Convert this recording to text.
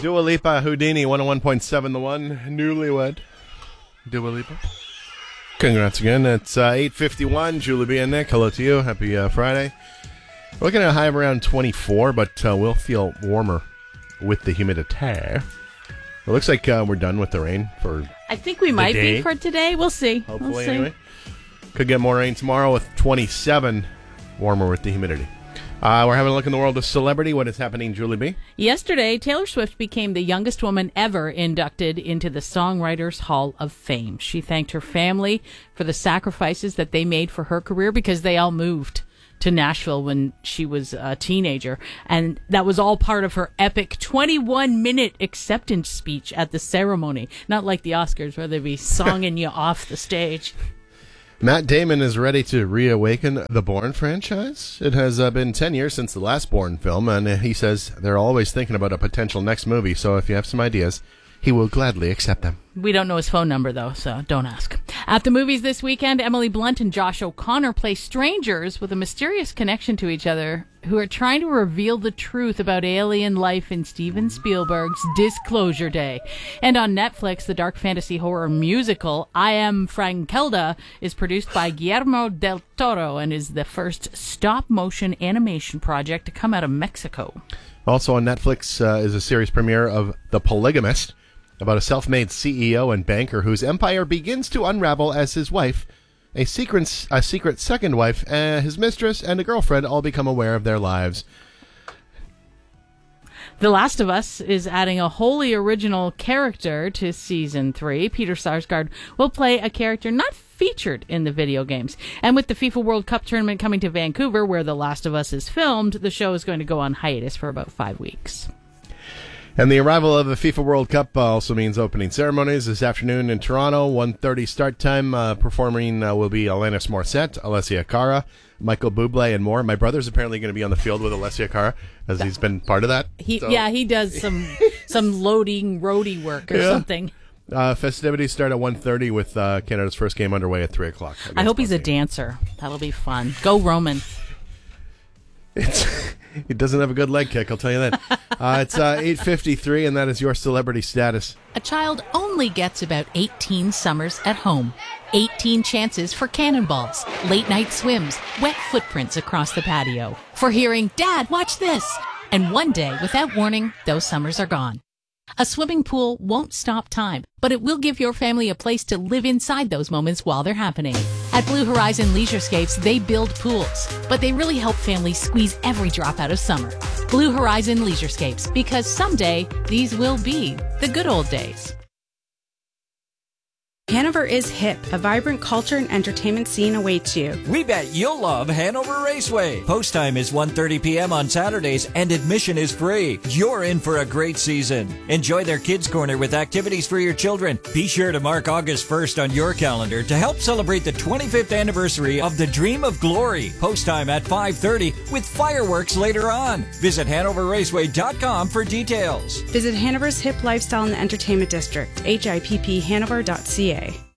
Dua Lipa, Houdini, 101.7 The One, Newlywed. Dua Lipa. Congrats again. It's 8:51. Julie B. and Nick, hello to you. Happy Friday. We're looking at a high of around 24, but we'll feel warmer with the humidity. It looks like we're done with the rain for I think we might day. be for today. We'll see. Hopefully, anyway. Could get more rain tomorrow with 27, warmer with the humidity. We're having a look in the world of celebrity. What is happening, Julie B? Yesterday, Taylor Swift became the youngest woman ever inducted into the Songwriters Hall of Fame. She thanked her family for the sacrifices that they made for her career because they all moved to Nashville when she was a teenager. And that was all part of her epic 21-minute acceptance speech at the ceremony. Not like the Oscars where they'd be songing you off the stage. Matt Damon is ready to reawaken the Bourne franchise. It has been 10 years since the last Bourne film, and he says they're always thinking about a potential next movie, so if you have some ideas, he will gladly accept them. We don't know his phone number, though, so don't ask. At the movies this weekend, Emily Blunt and Josh O'Connor play strangers with a mysterious connection to each other who are trying to reveal the truth about alien life in Steven Spielberg's Disclosure Day. And on Netflix, the dark fantasy horror musical I Am Frankelda is produced by Guillermo del Toro and is the first stop-motion animation project to come out of Mexico. Also on Netflix is a series premiere of The Polygamist, about a self-made CEO and banker whose empire begins to unravel as his wife, a secret second wife, his mistress, and a girlfriend all become aware of their lives. The Last of Us is adding a wholly original character to Season 3. Peter Sarsgaard will play a character not featured in the video games. And with the FIFA World Cup tournament coming to Vancouver, where The Last of Us is filmed, the show is going to go on hiatus for about 5 weeks. And the arrival of the FIFA World Cup also means opening ceremonies this afternoon in Toronto. 1:30 start time. Performing will be Alanis Morissette, Alessia Cara, Michael Bublé, and more. My brother's apparently going to be on the field with Alessia Cara, as he's been part of that. Yeah, he does some loading roadie work or something. Festivities start at 1:30 with Canada's first game underway at 3 o'clock. I hope he's a dancer. That'll be fun. Go Roman. He doesn't have a good leg kick, I'll tell you that. It's 8:53, and that is your celebrity status. A child only gets about 18 summers at home. 18 chances for cannonballs, late-night swims, wet footprints across the patio. For hearing, "Dad, watch this!" And one day, without warning, those summers are gone. A swimming pool won't stop time, but it will give your family a place to live inside those moments while they're happening. At Blue Horizon Leisurescapes, they build pools, but they really help families squeeze every drop out of summer. Blue Horizon Leisurescapes, because someday these will be the good old days. Hanover is hip. A vibrant culture and entertainment scene awaits you. We bet you'll love Hanover Raceway. Post time is 1:30 p.m. on Saturdays and admission is free. You're in for a great season. Enjoy their Kids Corner with activities for your children. Be sure to mark August 1st on your calendar to help celebrate the 25th anniversary of the Dream of Glory. Post time at 5:30 with fireworks later on. Visit HanoverRaceway.com for details. Visit Hanover's hip lifestyle in the entertainment district, HIPPHanover.ca.